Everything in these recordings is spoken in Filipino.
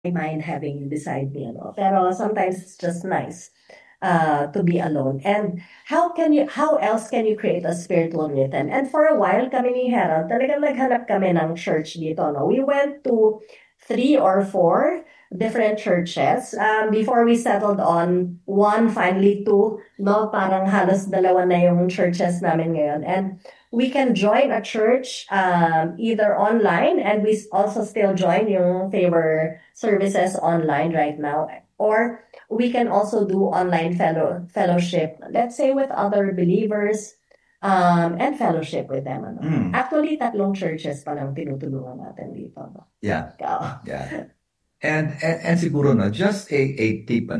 mind having you beside me, Pero sometimes it's just nice to be alone. And how else can you create a spiritual rhythm? And for a while kami ni Harold, talagang naghanap kami ng church dito, no? We went to 3 or 4 different churches before we settled on one, finally two, no? Parang halos dalawa na yung churches namin ngayon. And we can join a church either online, and we also still join yung favor services online right now, or we can also do online fellowship, let's say with other believers, and fellowship with them. Actually, tatlong churches pa lang tinutulungan natin dito. No? Yeah. Ikaw. Yeah. And siguro just a tip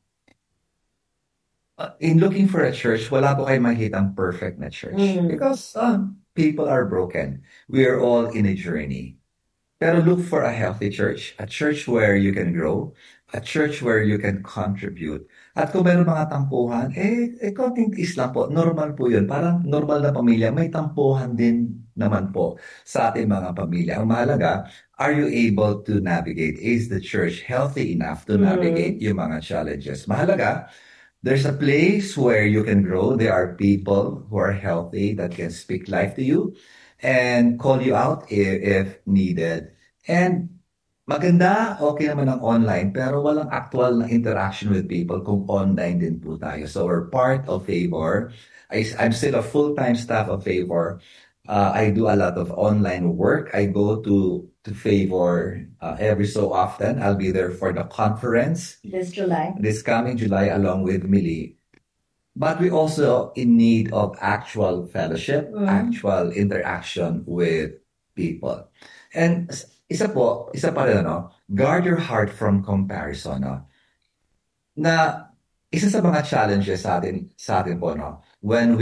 in looking for a church, wala po kayo makitang perfect na church. Because people are broken. We are all in a journey. Pero look for a healthy church. A church where you can grow. A church where you can contribute. At kung meron mga tampuhan, konting tiis lang po. Normal po yun. Parang normal na pamilya, may tampuhan din naman po sa ating mga pamilya. Ang mahalaga, are you able to navigate? Is the church healthy enough to navigate yung mga challenges? Mahalaga, there's a place where you can grow. There are people who are healthy that can speak life to you and call you out if needed. And maganda, okay naman ang online, pero walang actual na interaction with people kung online din po tayo. So we're part of Favor. I'm still a full-time staff of Favor. I do a lot of online work. I go to Favor every so often. I'll be there for the conference this coming July along with Millie. But we also in need of actual fellowship, actual interaction with people. And isa pa rin, guard your heart from comparison, na isa sa mga challenges sa atin po, when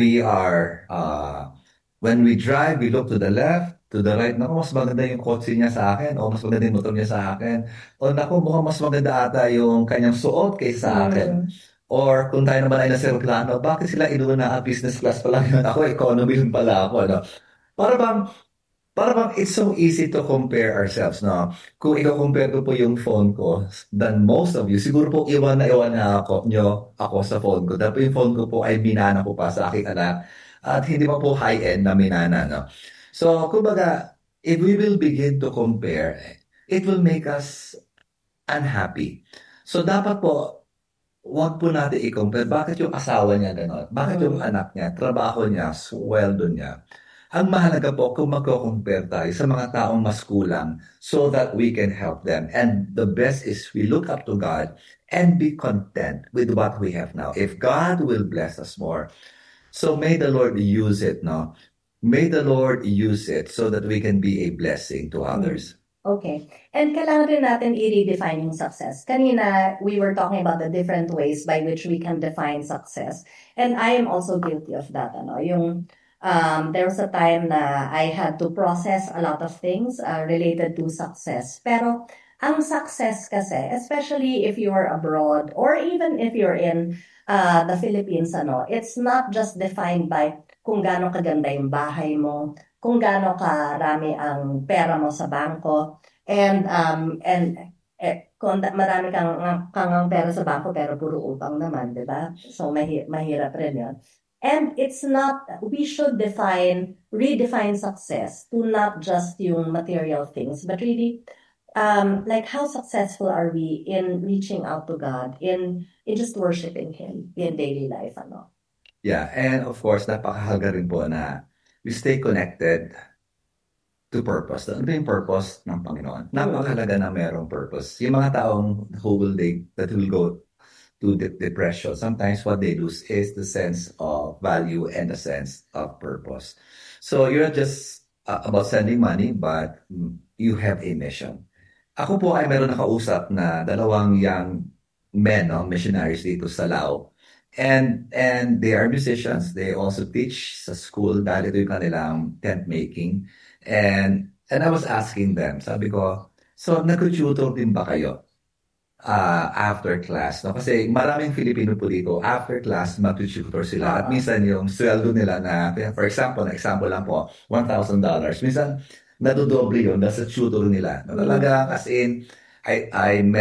we drive, we look to the left, to the right, naku, mas maganda yung kotse niya sa akin, o mas maganda yung motor niya sa akin, o naku, mukhang mas maganda ata yung kanyang suot kaysa sa akin. Or kung tayo naman ay nasa aeroplano, bakit sila inuna business class pa lang yun? Ako, economy lang pala ako, Para bang, para bang it's so easy to compare ourselves, no? Kung i-compare ko po yung phone ko, than most of you, siguro po iwan na ako sa phone ko. Dahil po yung phone ko po ay binana ko pa sa aking anak. At hindi pa po high-end na minana, no? So, kumbaga, if we will begin to compare, it will make us unhappy. So, dapat po, wag po natin i-compare. Bakit yung asawa niya gano'n? Bakit yung anak niya, trabaho niya, sweldo niya? Ang mahalaga po kung magko-compare tayo sa mga taong mas kulang so that we can help them. And the best is we look up to God and be content with what we have now. If God will bless us more, so may the Lord use it, no? May the Lord use it so that we can be a blessing to others. Okay. And kailangan rin natin i-redefine yung success. Kanina, we were talking about the different ways by which we can define success. And I am also guilty of that. There was a time na I had to process a lot of things related to success. Pero ang success kasi, especially if you are abroad or even if you're in the Philippines, it's not just defined by kung gaano kaganda yung bahay mo, kung gaano karami ang pera mo sa bangko, and kung marami kang pera sa bangko pero puro utang naman, di ba? So mahirap rin yun. And it's not, we should redefine success to not just yung material things, but really like how successful are we in reaching out to God, in just worshiping Him in daily life, Yeah, and of course, napakahalaga rin po na we stay connected to purpose. Ano ba yung purpose ng Panginoon? Napakahalaga na mayroong purpose. Yung mga taong that will go to depression, sometimes what they lose is the sense of value and the sense of purpose. So you're not just about sending money, but you have a mission. Ako po ay meron nakausap na dalawang young men, missionaries dito sa Lao. And they are musicians. They also teach sa school dahil ito yung kanilang tent making. And I was asking them, sabi ko, so nag-tutor din ba kayo after class? No? Kasi maraming Filipino po dito, after class, mag-tutor sila. At minsan yung sweldo nila na, for example lang po, $1,000. Minsan, nadodoble yun dahil sa tutor nila. No? Talaga, as in, I